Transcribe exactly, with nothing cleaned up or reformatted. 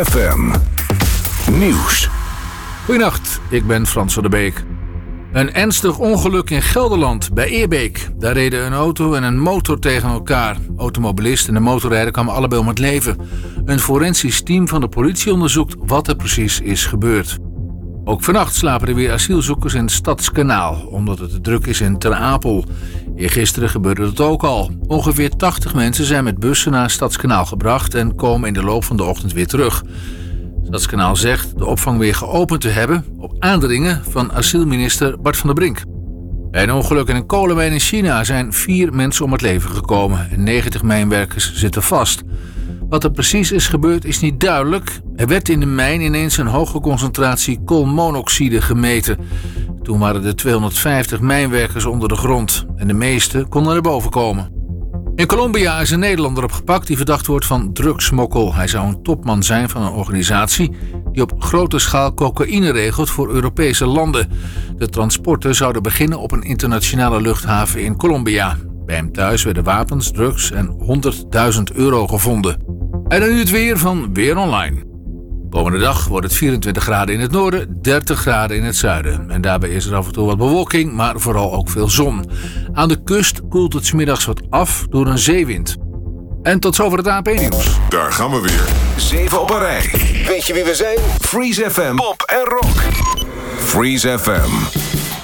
F M Nieuws. Goedenacht, ik ben Frans van der Beek. Een ernstig ongeluk in Gelderland, bij Eerbeek. Daar reden een auto en een motor tegen elkaar. Automobilist en de motorrijder kwamen allebei om het leven. Een forensisch team van de politie onderzoekt wat er precies is gebeurd. Ook vannacht slapen er weer asielzoekers in het Stadskanaal, omdat het te druk is in Ter Apel. Eergisteren gebeurde het ook al. Ongeveer tachtig mensen zijn met bussen naar het Stadskanaal gebracht en komen in de loop van de ochtend weer terug. Stadskanaal zegt de opvang weer geopend te hebben op aandringen van asielminister Bart van der Brink. Bij een ongeluk in een kolenmijn in China zijn vier mensen om het leven gekomen en negentig mijnwerkers zitten vast. Wat er precies is gebeurd is niet duidelijk. Er werd in de mijn ineens een hoge concentratie koolmonoxide gemeten. Toen waren er tweehonderdvijftig mijnwerkers onder de grond en de meeste konden er boven komen. In Colombia is een Nederlander opgepakt die verdacht wordt van drugsmokkel. Hij zou een topman zijn van een organisatie die op grote schaal cocaïne regelt voor Europese landen. De transporten zouden beginnen op een internationale luchthaven in Colombia. Bij hem thuis werden wapens, drugs en honderdduizend euro gevonden. En dan nu het weer van Weer Online. Komende dag wordt het vierentwintig graden in het noorden, dertig graden in het zuiden. En daarbij is er af en toe wat bewolking, maar vooral ook veel zon. Aan de kust koelt het 's middags wat af door een zeewind. En tot zover het A P nieuws. Daar gaan we weer. Zeven op een rij. Weet je wie we zijn? Freeze F M, pop en rock. Freeze F M.